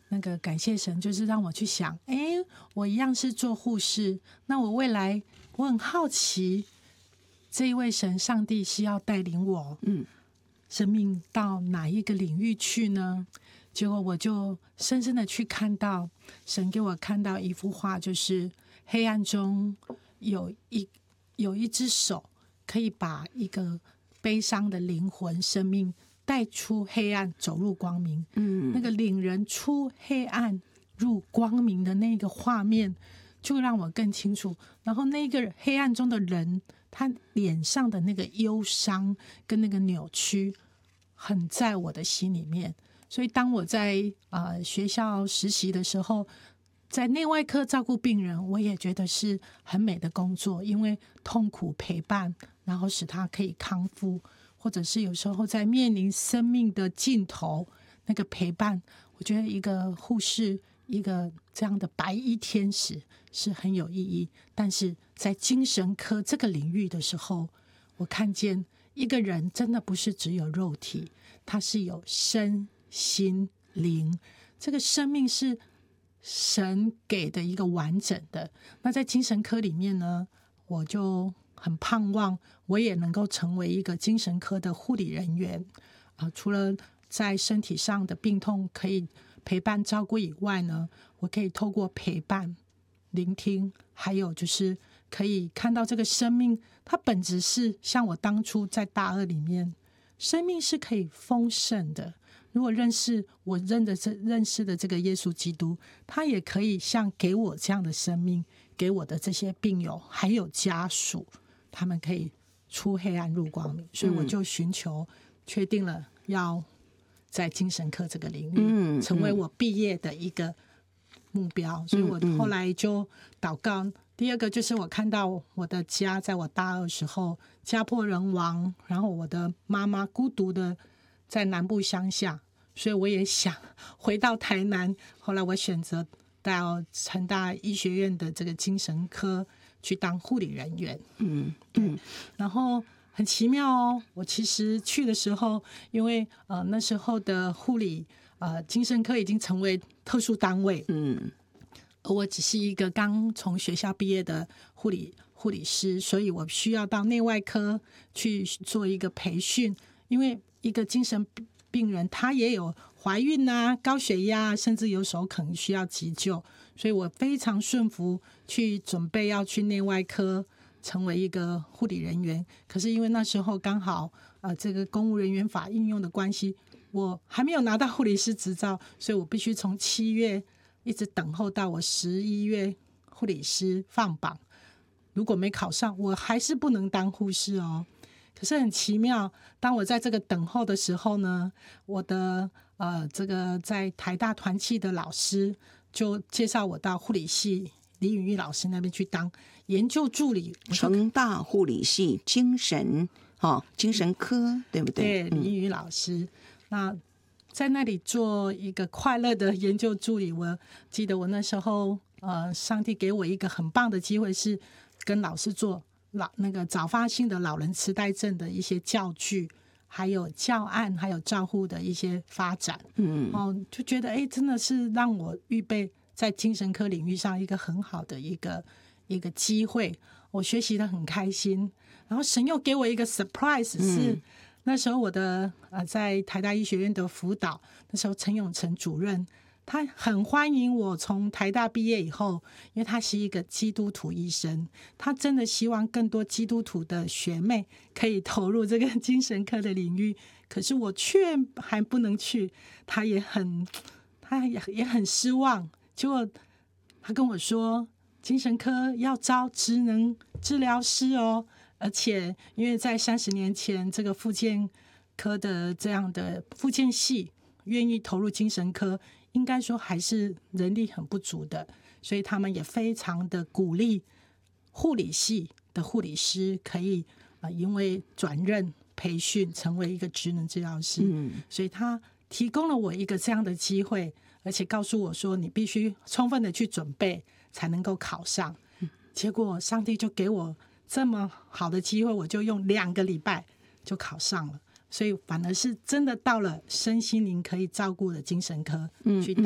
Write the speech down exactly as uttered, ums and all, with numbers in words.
那个感谢神，就是让我去想，哎，我一样是做护士，那我未来我很好奇，这一位神上帝是要带领我，嗯，生命到哪一个领域去呢？结果我就深深的去看到，神给我看到一幅画，就是黑暗中有一有一只手，可以把一个悲伤的灵魂生命带出黑暗，走入光明。嗯，那个领人出黑暗入光明的那个画面，就让我更清楚。然后那个黑暗中的人，他脸上的那个忧伤跟那个扭曲，很在我的心里面。所以当我在呃学校实习的时候，在内外科照顾病人，我也觉得是很美的工作，因为痛苦陪伴，然后使他可以康复，或者是有时候在面临生命的尽头，那个陪伴，我觉得一个护士，一个这样的白衣天使是很有意义。但是在精神科这个领域的时候，我看见一个人真的不是只有肉体，他是有身心灵，这个生命是神给的一个完整的。那在精神科里面呢，我就很盼望我也能够成为一个精神科的护理人员啊、呃，除了在身体上的病痛可以陪伴照顾以外呢，我可以透过陪伴、聆听，还有就是可以看到这个生命，它本质是像我当初在大二里面，生命是可以丰盛的。如果认识我认的这认识的这个耶稣基督，他也可以像给我这样的生命，给我的这些病友还有家属，他们可以出黑暗入光明。所以我就寻求确定了要在精神科这个领域成为我毕业的一个目标。所以我后来就祷告，第二个就是我看到我的家在我大二时候家破人亡，然后我的妈妈孤独的在南部乡下，所以我也想回到台南。后来我选择到成大医学院的这个精神科去当护理人员。嗯嗯，然后很奇妙哦，我其实去的时候，因为呃那时候的护理呃精神科已经成为特殊单位，嗯，而我只是一个刚从学校毕业的护理护理师，所以我需要到内外科去做一个培训，因为一个精神病人他也有怀孕啊、高血压，甚至有时候可能需要急救，所以我非常顺服去准备要去内外科成为一个护理人员。可是因为那时候刚好呃这个公务人员法应用的关系，我还没有拿到护理师执照，所以我必须从七月一直等候到我十一月护理师放榜，如果没考上，我还是不能当护士哦。可是很奇妙，当我在这个等候的时候呢，我的呃这个在台大团契的老师就介绍我到护理系李允玉老师那边去当研究助理。 成大护理系精神哦精神科对不对？对，李允玉老师、嗯、那在那里做一个快乐的研究助理。我记得我那时候呃上帝给我一个很棒的机会，是跟老师做老那个早发性的老人痴呆症的一些教具，还有教案，还有照护的一些发展。嗯，哦，就觉得哎，真的是让我预备在精神科领域上一个很好的一个一个机会，我学习得很开心。然后神又给我一个 surprise， 是、嗯、那时候我的呃在台大医学院的辅导，那时候陈永成主任。他很欢迎我从台大毕业以后，因为他是一个基督徒医生，他真的希望更多基督徒的学妹可以投入这个精神科的领域，可是我却还不能去。他也很他也也很失望，结果他跟我说精神科要招职能治疗师哦，而且因为在三十年前这个复健科的这样的复健系愿意投入精神科，应该说还是人力很不足的，所以他们也非常的鼓励护理系的护理师可以、呃、因为转任培训成为一个职能治疗师、嗯、所以他提供了我一个这样的机会，而且告诉我说你必须充分的去准备才能够考上、嗯、结果上帝就给我这么好的机会，我就用两个礼拜就考上了，所以反而是真的到了身心灵可以照顾的精神科去